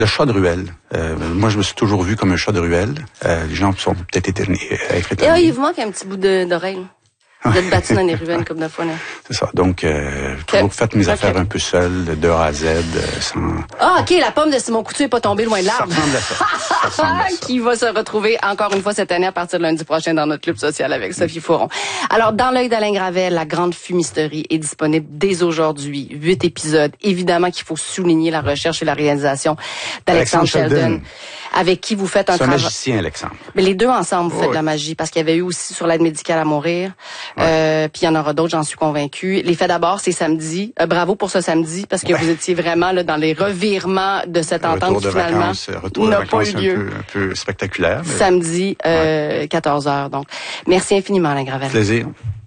Le chat de ruelle. Moi, je me suis toujours vu comme un chat de ruelle. Les gens sont peut-être étonnés. Et il vous manque un petit bout d'oreille. Vous êtes battu dans les ruelles comme de fois, là. C'est ça. Donc, toujours fait mes affaires un peu seul, de A à Z, sans... Ah, OK, la pomme de Simon Coutu est pas tombée loin de l'arbre. Ça ressemble à ça. Ça ressemble à ça. Qui va se retrouver encore une fois cette année à partir de lundi prochain dans notre club social avec Sophie Fauron. Alors, Dans l'œil d'Alain Gravel, la grande fumisterie est disponible dès aujourd'hui. 8 épisodes. Évidemment qu'il faut souligner la recherche et la réalisation d'Alexandre Sheldon, avec qui vous faites un travail. C'est un magicien, Alexandre. Mais les deux ensemble, vous faites de la magie, parce qu'il y avait eu aussi sur l'aide médicale à mourir. Puis il y en aura d'autres, j'en suis convaincue. Les faits d'abord, c'est samedi. Bravo pour ce samedi, parce que vous étiez vraiment là dans les revirements de cette entente qui finalement n'a pas eu lieu. Un peu spectaculaire. Mais... Samedi, 14h. Donc, merci infiniment, Alain Gravel. Plaisir.